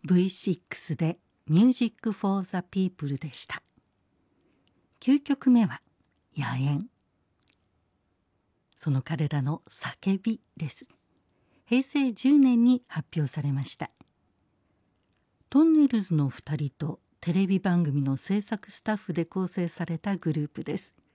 V6 で Music for the People でした。9曲目は野猿。その彼らの叫びです。平成10年に発表されました。トンネルズの2人とテレビ番組の制作スタッフで構成されたグループです。